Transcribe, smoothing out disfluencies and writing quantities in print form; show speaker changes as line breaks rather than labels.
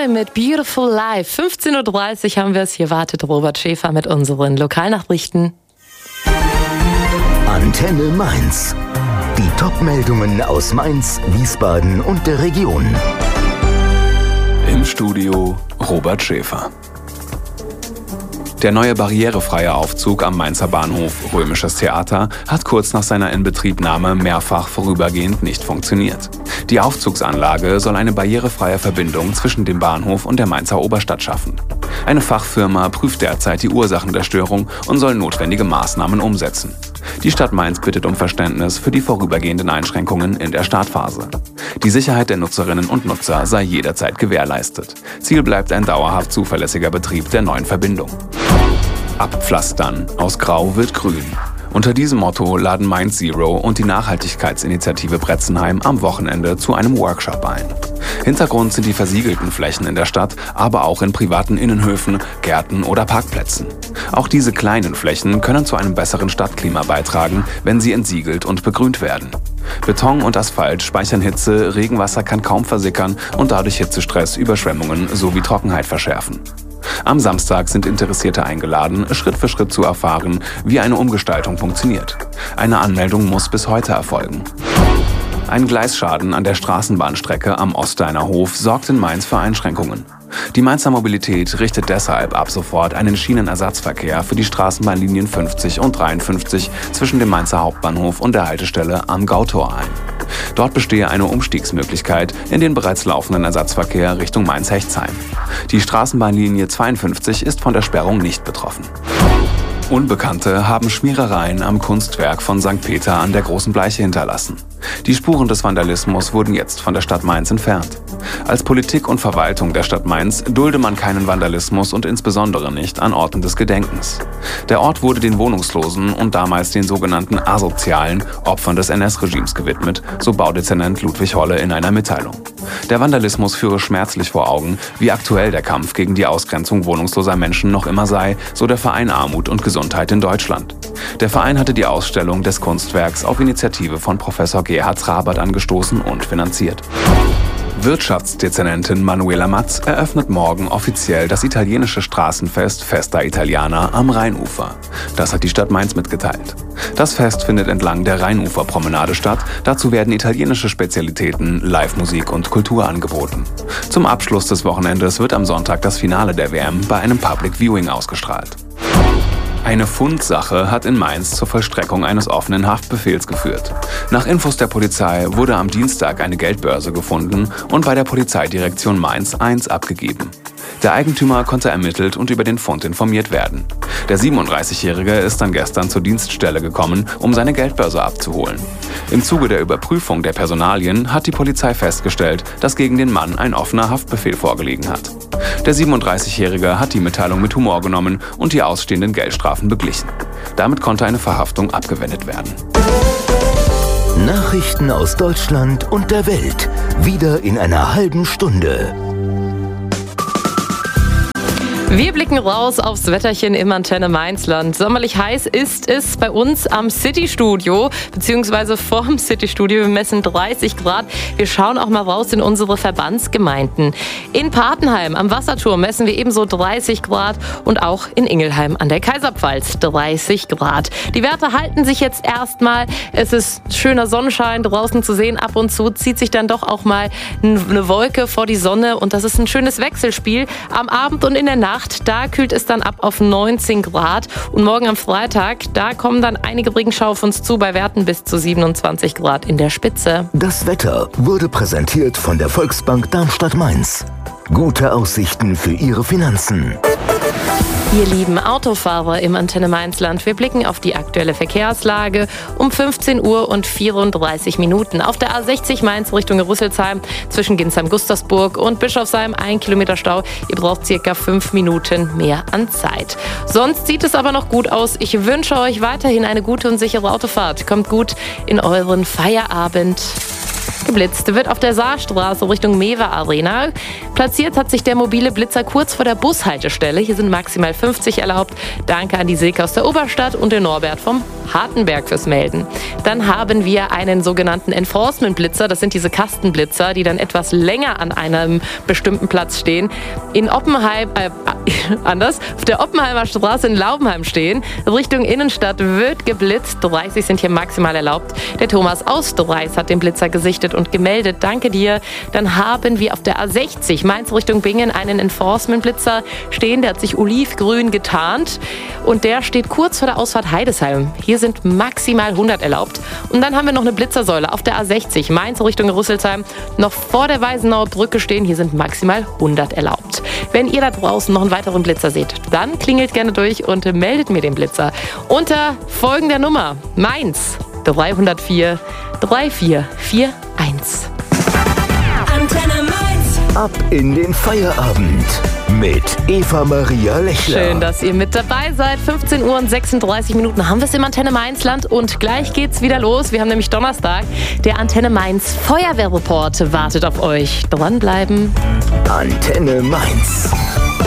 mit Beautiful Life. 15.30 Uhr haben wir es. Hier wartet Robert Schäfer mit unseren Lokalnachrichten.
Antenne Mainz. Die Top-Meldungen aus Mainz, Wiesbaden und der Region.
Im Studio Robert Schäfer. Der neue barrierefreie Aufzug am Mainzer Bahnhof Römisches Theater hat kurz nach seiner Inbetriebnahme mehrfach vorübergehend nicht funktioniert. Die Aufzugsanlage soll eine barrierefreie Verbindung zwischen dem Bahnhof und der Mainzer Oberstadt schaffen. Eine Fachfirma prüft derzeit die Ursachen der Störung und soll notwendige Maßnahmen umsetzen. Die Stadt Mainz bittet um Verständnis für die vorübergehenden Einschränkungen in der Startphase. Die Sicherheit der Nutzerinnen und Nutzer sei jederzeit gewährleistet. Ziel bleibt ein dauerhaft zuverlässiger Betrieb der neuen Verbindung. Abpflastern, aus Grau wird Grün. Unter diesem Motto laden Mainz Zero und die Nachhaltigkeitsinitiative Bretzenheim am Wochenende zu einem Workshop ein. Hintergrund sind die versiegelten Flächen in der Stadt, aber auch in privaten Innenhöfen, Gärten oder Parkplätzen. Auch diese kleinen Flächen können zu einem besseren Stadtklima beitragen, wenn sie entsiegelt und begrünt werden. Beton und Asphalt speichern Hitze, Regenwasser kann kaum versickern und dadurch Hitzestress, Überschwemmungen sowie Trockenheit verschärfen. Am Samstag sind Interessierte eingeladen, Schritt für Schritt zu erfahren, wie eine Umgestaltung funktioniert. Eine Anmeldung muss bis heute erfolgen. Ein Gleisschaden an der Straßenbahnstrecke am Osteiner Hof sorgt in Mainz für Einschränkungen. Die Mainzer Mobilität richtet deshalb ab sofort einen Schienenersatzverkehr für die Straßenbahnlinien 50 und 53 zwischen dem Mainzer Hauptbahnhof und der Haltestelle am Gautor ein. Dort bestehe eine Umstiegsmöglichkeit in den bereits laufenden Ersatzverkehr Richtung Mainz-Hechtsheim. Die Straßenbahnlinie 52 ist von der Sperrung nicht betroffen. Unbekannte haben Schmierereien am Kunstwerk von St. Peter an der Großen Bleiche hinterlassen. Die Spuren des Vandalismus wurden jetzt von der Stadt Mainz entfernt. Als Politik und Verwaltung der Stadt Mainz dulde man keinen Vandalismus und insbesondere nicht an Orten des Gedenkens. Der Ort wurde den Wohnungslosen und damals den sogenannten asozialen Opfern des NS-Regimes gewidmet, so Baudezernent Ludwig Holle in einer Mitteilung. Der Vandalismus führe schmerzlich vor Augen, wie aktuell der Kampf gegen die Ausgrenzung wohnungsloser Menschen noch immer sei, so der Verein Armut und Gesundheit in Deutschland. Der Verein hatte die Ausstellung des Kunstwerks auf Initiative von Professor Gerhard Rabert angestoßen und finanziert. Wirtschaftsdezernentin Manuela Matz eröffnet morgen offiziell das italienische Straßenfest Festa Italiana am Rheinufer. Das hat die Stadt Mainz mitgeteilt. Das Fest findet entlang der Rheinuferpromenade statt. Dazu werden italienische Spezialitäten, Live-Musik und Kultur angeboten. Zum Abschluss des Wochenendes wird am Sonntag das Finale der WM bei einem Public Viewing ausgestrahlt. Eine Fundsache hat in Mainz zur Vollstreckung eines offenen Haftbefehls geführt. Nach Infos der Polizei wurde am Dienstag eine Geldbörse gefunden und bei der Polizeidirektion Mainz 1 abgegeben. Der Eigentümer konnte ermittelt und über den Fund informiert werden. Der 37-Jährige ist dann gestern zur Dienststelle gekommen, um seine Geldbörse abzuholen. Im Zuge der Überprüfung der Personalien hat die Polizei festgestellt, dass gegen den Mann ein offener Haftbefehl vorgelegen hat. Der 37-Jährige hat die Mitteilung mit Humor genommen und die ausstehenden Geldstrafen beglichen. Damit konnte eine Verhaftung abgewendet werden.
Nachrichten aus Deutschland und der Welt. Wieder in einer halben Stunde.
Wir blicken raus aufs Wetterchen im Antenne Mainzland. Sommerlich heiß ist es bei uns am City-Studio, beziehungsweise vorm City-Studio. Wir messen 30 Grad. Wir schauen auch mal raus in unsere Verbandsgemeinden. In Papenheim am Wasserturm messen wir ebenso 30 Grad und auch in Ingelheim an der Kaiserpfalz 30 Grad. Die Werte halten sich jetzt erstmal. Es ist schöner Sonnenschein draußen zu sehen. Ab und zu zieht sich dann doch auch mal eine Wolke vor die Sonne und das ist ein schönes Wechselspiel. Am Abend und in der Nacht, da kühlt es dann ab auf 19 Grad. Und morgen am Freitag, da kommen dann einige Regenschauer auf uns zu, bei Werten bis zu 27 Grad in der Spitze.
Das Wetter wurde präsentiert von der Volksbank Darmstadt-Mainz. Gute Aussichten für Ihre Finanzen.
Ihr lieben Autofahrer im Antenne Mainzland, wir blicken auf die aktuelle Verkehrslage um 15 Uhr und 34 Minuten. Auf der A60 Mainz Richtung Rüsselsheim zwischen Ginsheim-Gustersburg und Bischofsheim 1 Kilometer Stau. Ihr braucht circa 5 Minuten mehr an Zeit. Sonst sieht es aber noch gut aus. Ich wünsche euch weiterhin eine gute und sichere Autofahrt. Kommt gut in euren Feierabend. geblitzt wird auf der Saarstraße Richtung Mewe Arena. Platziert hat sich der mobile Blitzer kurz vor der Bushaltestelle. Hier sind maximal 50 erlaubt. Danke an die Silke aus der Oberstadt und den Norbert vom Hartenberg fürs Melden. Dann haben wir einen sogenannten Enforcement-Blitzer. Das sind diese Kastenblitzer, die dann etwas länger an einem bestimmten Platz stehen. In Oppenheim, auf der Oppenheimer Straße in Laubenheim stehen. Richtung Innenstadt wird geblitzt. 30 sind hier maximal erlaubt. Der Thomas aus Dreis hat den Blitzer gesichtet und gemeldet. Danke dir. Dann haben wir auf der A60 Mainz Richtung Bingen einen Enforcement-Blitzer stehen. Der hat sich olivgrün getarnt und der steht kurz vor der Ausfahrt Heidesheim. Hier sind maximal 100 erlaubt. Und dann haben wir noch eine Blitzersäule auf der A60 Mainz Richtung Rüsselsheim. Noch vor der Weisenauer Brücke stehen. Hier sind maximal 100 erlaubt. Wenn ihr da draußen noch einen weiteren Blitzer seht, dann klingelt gerne durch und meldet mir den Blitzer unter folgender Nummer: Mainz 304 3441.
Antenne Mainz.
Ab in den Feierabend mit Eva Maria Lechler.
Schön, dass ihr mit dabei seid. 15 Uhr und 36 Minuten haben wir es im Antenne Mainzland und gleich geht's wieder los. Wir haben nämlich Donnerstag. Der Antenne Mainz Feuerwehrreport wartet auf euch. Dranbleiben.
Antenne Mainz.